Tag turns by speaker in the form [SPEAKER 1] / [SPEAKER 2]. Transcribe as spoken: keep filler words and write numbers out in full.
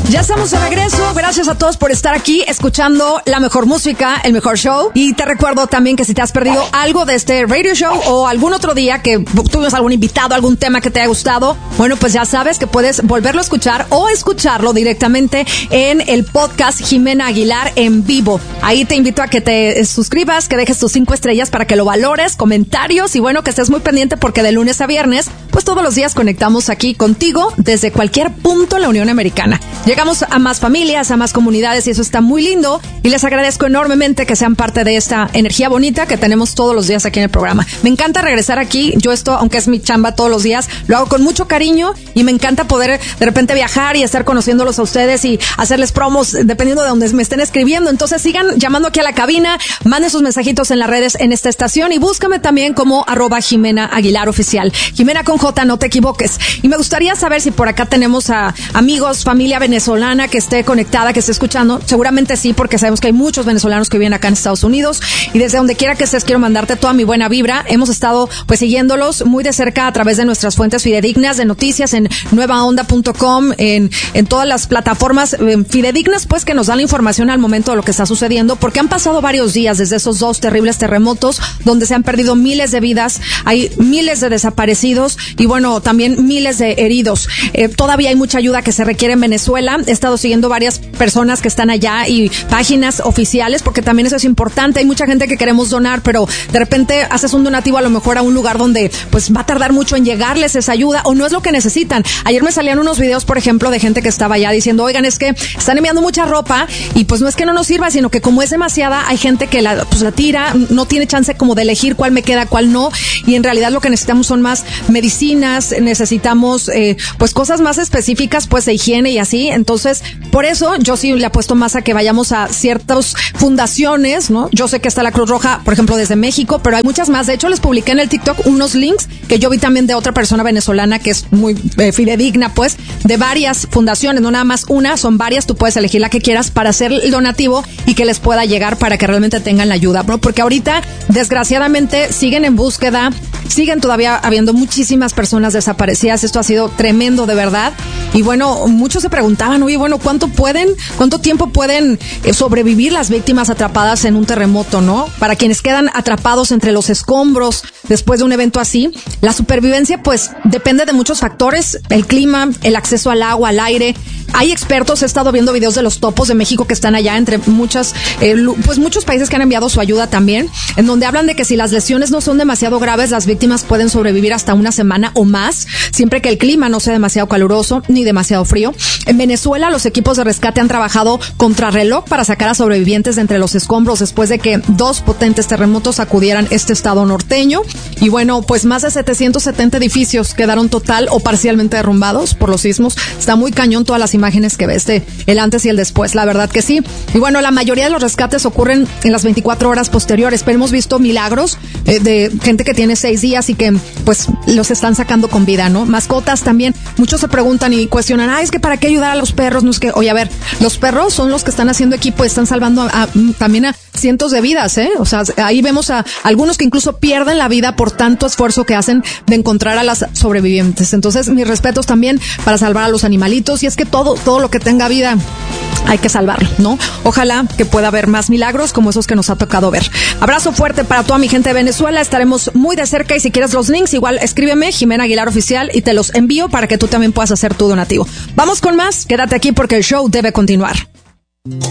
[SPEAKER 1] Ya estamos de regreso. Gracias a todos por estar aquí escuchando la mejor música, el mejor show. Y te recuerdo también que si te has perdido algo de este radio show o algún otro día que tuvimos algún invitado, algún tema que te haya gustado, bueno, pues ya sabes que puedes volverlo a escuchar o escucharlo directamente en el podcast Jimena Aguilar en vivo. Ahí te invito a que te suscribas, que dejes tus cinco estrellas para que lo valores, comentarios y bueno, que estés muy pendiente porque de lunes a viernes, pues todos los días conectamos aquí contigo desde cualquier punto en la Unión Americana. Llegamos a más familias, a más comunidades y eso está muy lindo y les agradezco enormemente que sean parte de esta energía bonita que tenemos todos los días aquí en el programa. Me encanta regresar aquí, yo esto, aunque es mi chamba todos los días, lo hago con mucho cariño y me encanta poder de repente viajar y estar conociéndolos a ustedes y hacerles promos dependiendo de donde me estén escribiendo. Entonces sigan llamando aquí a la cabina, manden sus mensajitos en las redes en esta estación y búscame también como arroba Jimena Aguilar Oficial. Jimena con J, no te equivoques. Y me gustaría saber si por acá tenemos a amigos, familia venezolana que esté conectada, que esté escuchando. Seguramente sí, porque sabemos que hay muchos venezolanos que viven acá en Estados Unidos y desde donde quiera que estés quiero mandarte toda mi buena vibra. Hemos estado pues siguiéndolos muy de cerca a través de nuestras fuentes fidedignas de noticias en nueva onda punto com, en, en todas las plataformas eh, fidedignas pues que nos dan la información al momento de lo que está sucediendo, porque han pasado varios días desde esos dos terribles terremotos donde se han perdido miles de vidas, hay miles de desaparecidos y bueno, también miles de heridos. Eh, todavía hay mucha ayuda que se requiere en Venezuela. He estado siguiendo varias personas que están allá y páginas oficiales, porque también eso es importante. Hay mucha gente que queremos donar, pero de repente haces un donativo a lo mejor a un lugar donde pues va a tardar mucho en llegarles esa ayuda o no es lo que necesitan. Ayer me salían unos videos, por ejemplo, de gente que estaba allá diciendo, oigan, es que están enviando mucha ropa y pues no es que no nos sirva, sino que como es demasiada, hay gente que la, pues la tira, no tiene chance como de elegir cuál me queda, cuál no, y en realidad lo que necesitamos son más medicinas, necesitamos eh, pues cosas más específicas pues de higiene y así. Entonces, por eso yo sí le apuesto más a que vayamos a ciertas fundaciones, ¿no? Yo sé que está la Cruz Roja, por ejemplo, desde México, pero hay muchas más. De hecho, les publiqué en el TikTok unos links que yo vi también de otra persona venezolana que es muy eh, fidedigna, pues, de varias fundaciones, no nada más una, son varias, tú puedes elegir la que quieras para hacer el donativo y que les pueda llegar para que realmente tengan la ayuda, ¿no? Porque ahorita, desgraciadamente, siguen en búsqueda, siguen todavía habiendo muchísimas personas desaparecidas. Esto ha sido tremendo, de verdad. Y bueno, muchos se preguntaban, oye, bueno, ¿cuánto pueden, cuánto tiempo pueden eh, sobrevivir las víctimas atrapadas en un terremoto, ¿no? Para quienes quedan atrapados entre los escombros después de un evento así, la supervivencia, pues, depende de muchos factores, el clima, el acceso al agua, al aire. Hay expertos, he estado viendo videos de los topos de México que están allá, entre muchas, eh, pues muchos países que han enviado su ayuda también, en donde hablan de que si las lesiones no son demasiado graves, las víctimas pueden sobrevivir hasta una semana o más, siempre que el clima no sea demasiado caluroso ni demasiado frío. En Venezuela, los equipos de rescate han trabajado contrarreloj para sacar a sobrevivientes de entre los escombros después de que dos potentes terremotos sacudieran este estado norteño. Y bueno, pues más de setecientos setenta edificios quedaron total o parcialmente derrumbados por los sismos. Está muy cañón todas las imágenes que ves de el antes y el después, la verdad que sí. Y bueno, la mayoría de los rescates ocurren en las veinticuatro horas posteriores, pero hemos visto milagros eh, de gente que tiene seis días y que pues los están sacando con vida, ¿no? Mascotas también. Muchos se preguntan y cuestionan, ah, es que para qué ayudar a los perros, no es que, oye, a ver, los perros son los que están haciendo equipo, están salvando a, a, también a cientos de vidas, ¿eh? O sea, ahí vemos a algunos que incluso pierden la vida por tanto esfuerzo que hacen de encontrar a las sobrevivientes. Entonces, mis respetos también para salvar a los animalitos, y es que todo, todo lo que tenga vida hay que salvarlo, ¿no? Ojalá que pueda haber más milagros como esos que nos ha tocado ver. Abrazo fuerte para toda mi gente de Venezuela, estaremos muy de cerca y si quieres los links, igual escríbeme, Jimena Aguilar Oficial, y te los envío para que tú también puedas hacer tu donativo. Vamos con más, quédate aquí porque el show debe continuar.